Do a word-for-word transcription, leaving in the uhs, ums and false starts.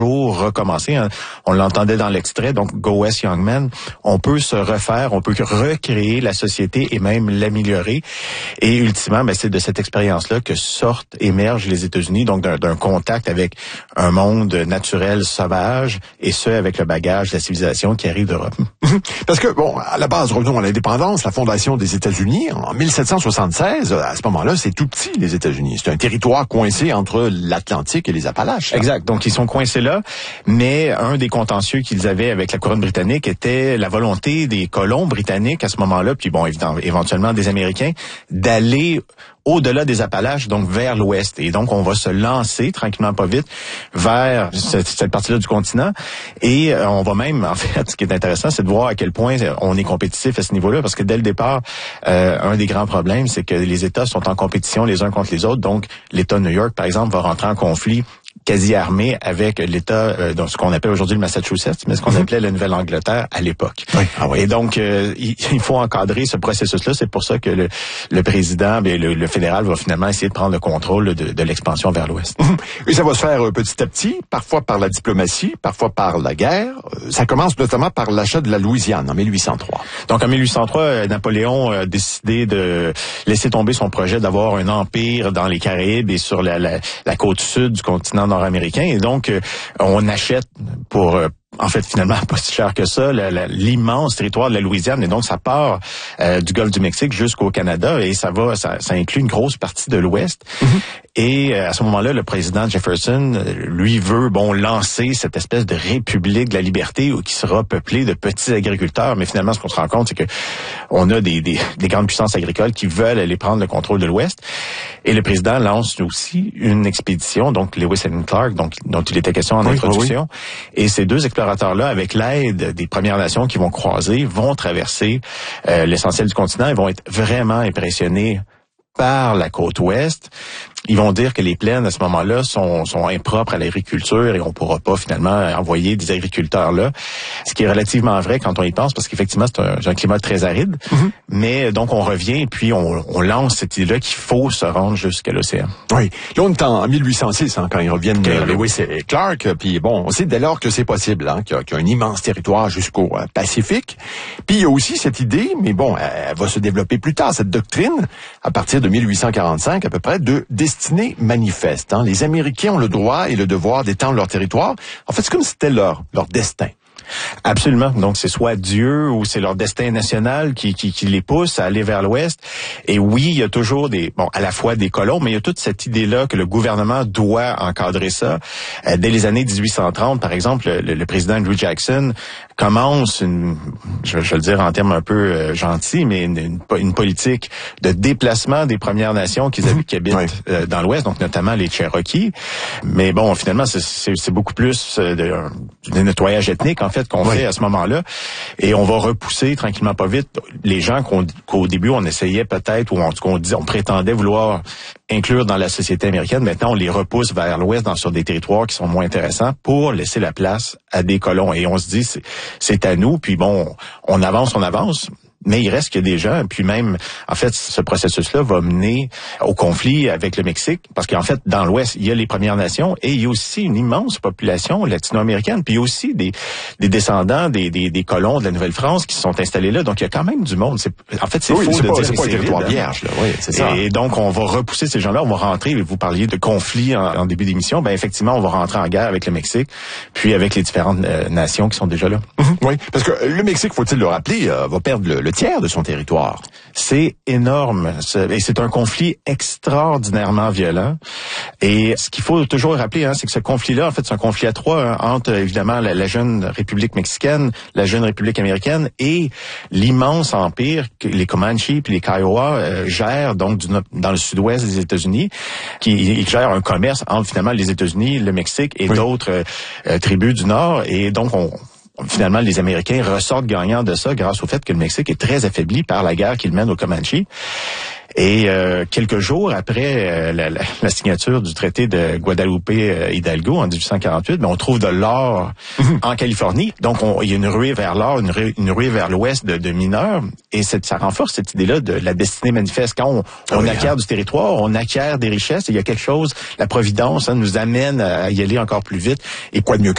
recommencer. Hein. On l'entendait dans l'extrait, donc Go West Young Men. On peut se refaire, on peut recréer la société et même l'améliorer. Et ultimement, ben, c'est de cette expérience-là que sortent, émergent les États-Unis, donc d'un, d'un contact avec un monde naturel sauvage, et ce, avec le bagage de la civilisation qui arrive d'Europe. Parce que, bon, à la base, revenons à l'indépendance, la fondation des États-Unis, en mille sept cent soixante-seize, à ce moment-là, c'est tout petit, les États-Unis. C'est un territoire coincé entre l'Atlantique et les Appalaches. Là. Exact. Donc, ils sont coincés là. Mais un des contentieux qu'ils avaient avec la couronne britannique était la volonté des colons britanniques à ce moment-là, puis bon, évidemment, éventuellement des Américains, d'aller au-delà des Appalaches, donc vers l'ouest. Et donc, on va se lancer, tranquillement pas vite, vers cette, cette partie-là du continent. Et euh, on va même, en fait, ce qui est intéressant, c'est de voir à quel point on est compétitif à ce niveau-là, parce que dès le départ, euh, un des grands problèmes, c'est que les États sont en compétition les uns contre les autres. Donc, l'État de New York, par exemple, va rentrer en conflit quasi armé avec l'État, euh, donc ce qu'on appelle aujourd'hui le Massachusetts, mais ce qu'on mm-hmm. appelait la Nouvelle-Angleterre à l'époque. Oui. Ah oui. Et donc, euh, il, il faut encadrer ce processus-là. C'est pour ça que le, le président, bien, le, le fédéral va finalement essayer de prendre le contrôle de, de l'expansion vers l'ouest. Mm-hmm. Et ça va se faire euh, petit à petit, parfois par la diplomatie, parfois par la guerre. Euh, ça commence notamment par l'achat de la Louisiane en mille huit cent trois. Donc, en mille huit cent trois, euh, Napoléon a décidé de laisser tomber son projet d'avoir un empire dans les Caraïbes et sur la, la, la côte sud du continent nord-américain. Et donc, euh, on achète pour... Euh, en fait, finalement, pas si cher que ça, la, la, l'immense territoire de la Louisiane. Et donc, ça part euh, du golfe du Mexique jusqu'au Canada et ça va, ça, ça inclut une grosse partie de l'Ouest. Mm-hmm. Et euh, à ce moment-là, le président Jefferson, lui, veut, bon, lancer cette espèce de république de la liberté qui sera peuplée de petits agriculteurs. Mais finalement, ce qu'on se rend compte, c'est que on a des, des, des grandes puissances agricoles qui veulent aller prendre le contrôle de l'Ouest. Et le président lance aussi une expédition, donc Lewis and Clark, donc, dont il était question en oui, introduction. Oui. Et ces deux explorateurs-là, avec l'aide des Premières Nations qui vont croiser, vont traverser euh, l'essentiel du continent et vont être vraiment impressionnés par la côte ouest. Ils vont dire que les plaines, à ce moment-là, sont, sont impropres à l'agriculture et on ne pourra pas, finalement, envoyer des agriculteurs là. Ce qui est relativement vrai quand on y pense, parce qu'effectivement, c'est un, un climat très aride. Mm-hmm. Mais donc, on revient et puis on, on lance cette idée-là qu'il faut se rendre jusqu'à l'océan. Oui. Là, on est en mille huit cent six, hein, quand ils reviennent de Lewis et Clark. Puis bon, on sait dès lors que c'est possible, hein, qu'il y a, qu'il y a un immense territoire jusqu'au euh, Pacifique. Puis il y a aussi cette idée, mais bon, elle, elle va se développer plus tard, cette doctrine, à partir de mille huit cent quarante-cinq, à peu près, de destinée manifeste. Hein. Les Américains ont le droit et le devoir d'étendre leur territoire. En fait, c'est comme si c'était leur, leur destin. Absolument. Donc, c'est soit Dieu ou c'est leur destin national qui, qui, qui les pousse à aller vers l'Ouest. Et oui, il y a toujours des, bon, à la fois des colons, mais il y a toute cette idée-là que le gouvernement doit encadrer ça. Euh, dès les années dix-huit cent trente, par exemple, le, le président Andrew Jackson commence une, je vais, je vais le dire en termes un peu euh, gentils, mais une, une, une politique de déplacement des Premières Nations qui, mmh. qui habitent oui. euh, dans l'Ouest, donc notamment les Cherokees. Mais bon, finalement, c'est, c'est, c'est beaucoup plus euh, de, de nettoyage ethnique, en fait, qu'on oui. fait à ce moment-là. Et on va repousser tranquillement pas vite les gens qu'on, qu'au début, on essayait peut-être, ou en tout cas, on, disait, on prétendait vouloir inclure dans la société américaine. Maintenant, on les repousse vers l'Ouest, dans, sur des territoires qui sont moins intéressants pour laisser la place à des colons. Et on se dit, c'est, c'est à nous, puis bon, on avance, on avance. Mais il reste que des gens, puis même, en fait, ce processus-là va mener au conflit avec le Mexique, parce qu'en fait, dans l'Ouest, il y a les Premières Nations et il y a aussi une immense population latino-américaine, puis il y a aussi des, des descendants des, des, des colons de la Nouvelle-France qui se sont installés là, donc il y a quand même du monde. C'est, en fait, c'est oui, faux c'est de pas, dire c'est que pas c'est un territoire vide, vierge, là. Oui, c'est ça. Et donc, on va repousser ces gens-là, on va rentrer, et vous parliez de conflit en, en début d'émission, ben effectivement, on va rentrer en guerre avec le Mexique, puis avec les différentes euh, nations qui sont déjà là. Mm-hmm. Oui, parce que le Mexique, faut-il le rappeler, euh, va perdre le, le tiers de son territoire. C'est énorme. Et c'est un conflit extraordinairement violent. Et ce qu'il faut toujours rappeler, hein, c'est que ce conflit-là, en fait, c'est un conflit à trois, hein, entre, évidemment, la, la jeune République mexicaine, la jeune République américaine et l'immense empire que les Comanches et les Kiowa euh, gèrent, donc, du, dans le sud-ouest des États-Unis, qui ils gèrent un commerce entre, finalement, les États-Unis, le Mexique et oui. d'autres euh, tribus du Nord. Et donc, on... Finalement, les Américains ressortent gagnants de ça grâce au fait que le Mexique est très affaibli par la guerre qu'il mène aux Comanches. Et euh, quelques jours après euh, la, la, la signature du traité de Guadalupe-Hidalgo en dix-huit cent quarante-huit, ben, on trouve de l'or mm-hmm. en Californie. Donc, on, il y a une ruée vers l'or, une ruée, une ruée vers l'ouest de, de mineurs. Et cette, ça renforce cette idée-là de la destinée manifeste. Quand on, on oui, acquiert hein. du territoire, on acquiert des richesses. Et il y a quelque chose, la providence hein, nous amène à y aller encore plus vite. Et quoi de mieux